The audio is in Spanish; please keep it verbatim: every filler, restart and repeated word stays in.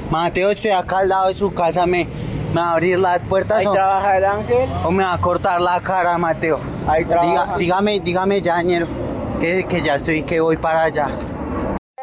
Mateo, estoy acá al lado de su casa, ¿me, me va a abrir las puertas Ahí o, trabaja el ángel. o me va a cortar la cara, Mateo? Ahí Diga, trabaja. dígame, dígame ya, ñero, que, que ya estoy, que voy para allá.